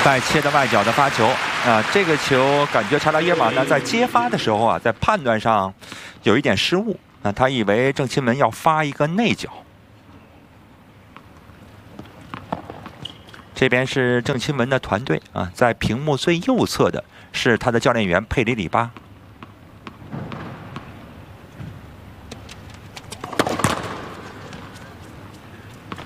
带切的外角的发球啊，这个球感觉查拉耶马呢在接发的时候啊，在判断上有一点失误啊，他以为郑钦文要发一个内角。这边是郑钦文的团队啊，在屏幕最右侧的是他的教练员佩里里巴。